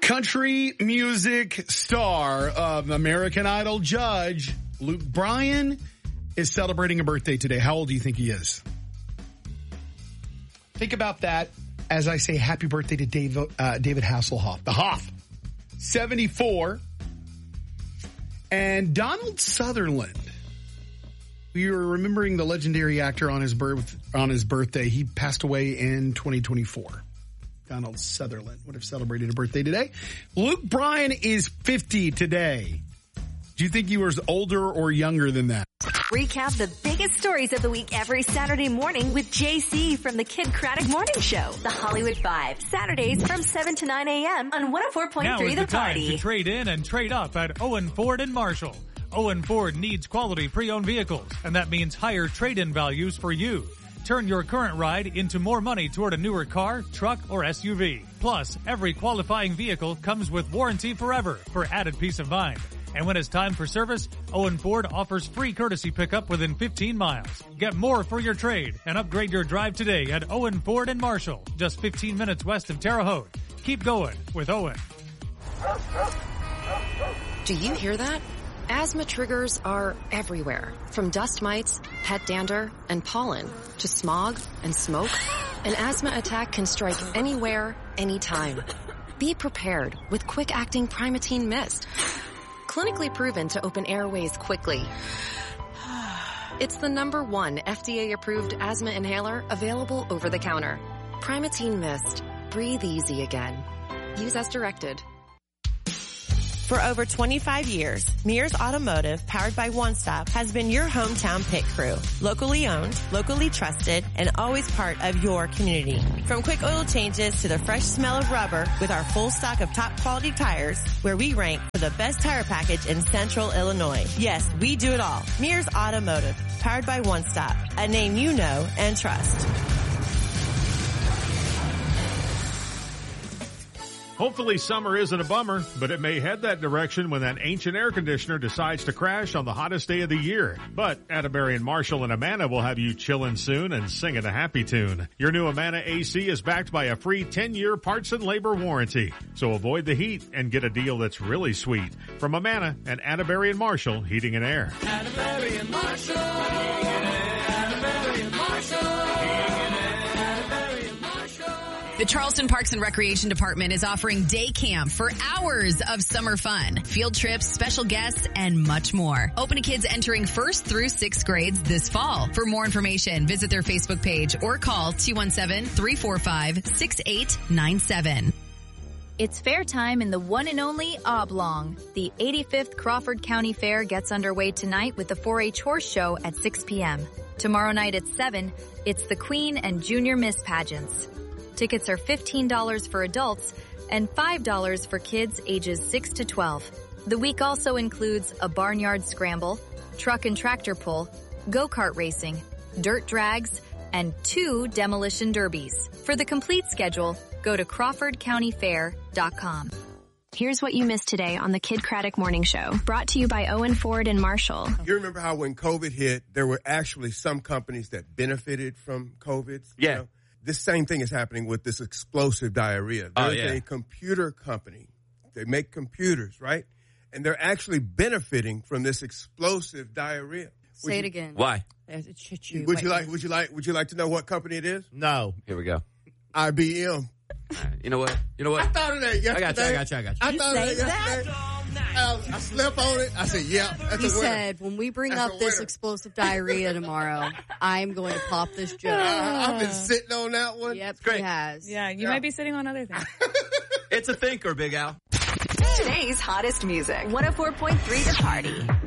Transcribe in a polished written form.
Country music star of American Idol judge Luke Bryan is celebrating a birthday today. How old do you think he is? Think about that as I say happy birthday to David Hasselhoff. The Hoff, 74. And Donald Sutherland. We were remembering the legendary actor on his birthday. He passed away in 2024. Donald Sutherland would have celebrated a birthday today. Luke Bryan is 50 today. Do you think he was older or younger than that? Recap the biggest stories of the week every Saturday morning with JC from the Kid Craddock Morning Show. The Hollywood Five. Saturdays from 7 to 9 a.m. on 104.3 Now is The the time Party. to trade in and trade up at Owen Ford and Marshall. Owen Ford needs quality pre-owned vehicles, and that means higher trade-in values for you. Turn your current ride into more money toward a newer car, truck, or SUV. Plus, every qualifying vehicle comes with warranty forever for added peace of mind. And when it's time for service, Owen Ford offers free courtesy pickup within 15 miles. Get more for your trade and upgrade your drive today at Owen Ford and Marshall, just 15 minutes west of Terre Haute. Keep going with Owen. Do you hear that? Asthma triggers are everywhere, from dust mites, pet dander, and pollen, to smog and smoke. An asthma attack can strike anywhere, anytime. Be prepared with quick-acting Primatene Mist. Clinically proven to open airways quickly. It's the #1 FDA-approved asthma inhaler available over the counter. Primatene Mist. Breathe easy again. Use as directed. For over 25 years, Mears Automotive, powered by One Stop, has been your hometown pit crew. Locally owned, locally trusted, and always part of your community. From quick oil changes to the fresh smell of rubber, with our full stock of top quality tires, where we rank for the best tire package in Central Illinois. Yes, we do it all. Mears Automotive, powered by One Stop, a name you know and trust. Hopefully summer isn't a bummer, but it may head that direction when that ancient air conditioner decides to crash on the hottest day of the year. But Atterbury and Marshall and Amana will have you chillin' soon and singing a happy tune. Your new Amana AC is backed by a free 10-year parts and labor warranty. So avoid the heat and get a deal that's really sweet. From Amana and Atterbury and Marshall Heating and Air. Atterbury and Marshall. Atterbury and Marshall. The Charleston Parks and Recreation Department is offering day camp for hours of summer fun, field trips, special guests, and much more. Open to kids entering 1st through 6th grades this fall. For more information, visit their Facebook page or call 217-345-6897. It's fair time in the one and only Oblong. The 85th Crawford County Fair gets underway tonight with the 4-H Horse Show at 6 p.m. Tomorrow night at 7, it's the Queen and Junior Miss pageants. Tickets are $15 for adults and $5 for kids ages 6 to 12. The week also includes a barnyard scramble, truck and tractor pull, go-kart racing, dirt drags, and 2 demolition derbies. For the complete schedule, go to CrawfordCountyFair.com. Here's what you missed today on the Kid Craddock Morning Show, brought to you by Owen Ford and Marshall. You remember how when COVID hit, there were actually some companies that benefited from COVID? Yeah. You know? This same thing is happening with this explosive diarrhea. There's a computer company. They make computers, right? And they're actually benefiting from this explosive diarrhea. Say it again. Why? Would you like to know what company it is? No. Here we go. IBM. You know what? I thought of that yesterday. I got you. I thought of that yesterday. I slept on it. I said, yeah, that's He a winner. said, when we bring up this explosive diarrhea tomorrow, I'm going to pop this joke. I've been sitting on that one. Yep, it's great. he has. Yeah, you might be sitting on other things. It's a thinker, Big Al. Today's hottest music. 104.3 The Party.